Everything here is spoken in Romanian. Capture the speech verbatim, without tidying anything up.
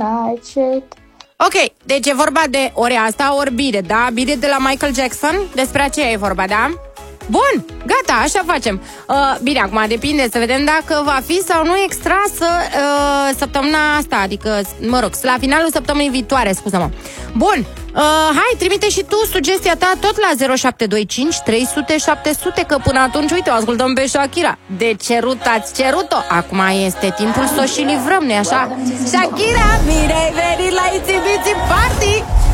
night shift. Ok, deci e vorba de ori asta, ori bine, da? Bine de la Michael Jackson, despre aceea e vorba, da? Bun, gata, așa facem. uh, Bine, acum depinde, să vedem dacă va fi sau nu extrasă uh, săptămâna asta, adică, mă rog, la finalul săptămânii viitoare, scuză-mă. Bun, uh, hai, trimite și tu sugestia ta tot la zero șapte doi cinci trei sute șapte sute, că până atunci, uite, o ascultăm pe Shakira. De cerut ați cerut-o, acum este timpul să o și livrăm, nu-i așa? Shakira, bine ai venit la Itsy Bitsy Party!